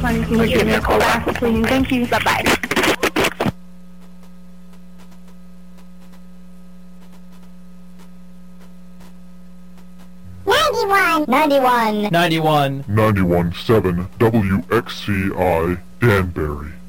honey. Can you give me a call back, please? Thank you. Bye-bye. 91.7 WXCI Danbury.